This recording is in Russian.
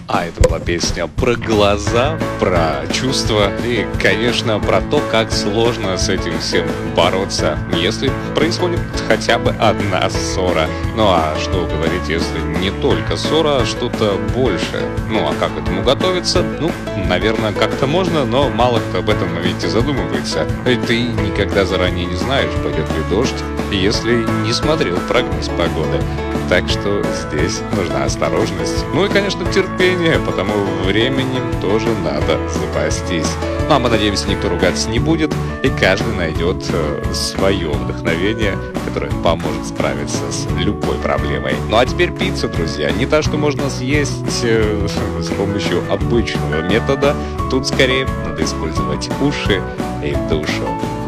А это была песня про глаза, про чувства и, конечно, про то, как сложно с этим всем бороться, если происходит хотя бы одна ссора. Ну а что говорить, если не только ссора, а что-то большее? Ну а как к этому готовиться? Ну, наверное, как-то можно, но мало кто об этом ведь и задумывается. Ведь ты никогда заранее не знаешь, пойдет ли дождь, если не смотрел прогноз погоды. Так что здесь нужна осторожность. Ну и, конечно, терпение, потому временем тоже надо запастись. Ну а мы надеемся, никто ругаться не будет, и каждый найдет свое вдохновение, которое поможет справиться с любой проблемой. Ну а теперь пицца, друзья. Не та, что можно съесть с помощью обычного метода. Тут скорее надо использовать уши и душу.